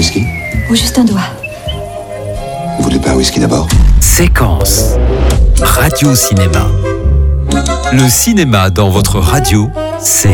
whisky? Ou juste un doigt. Vous voulez pas un whisky d'abord? Séquence. Radio Cinéma. Le cinéma dans votre radio, c'est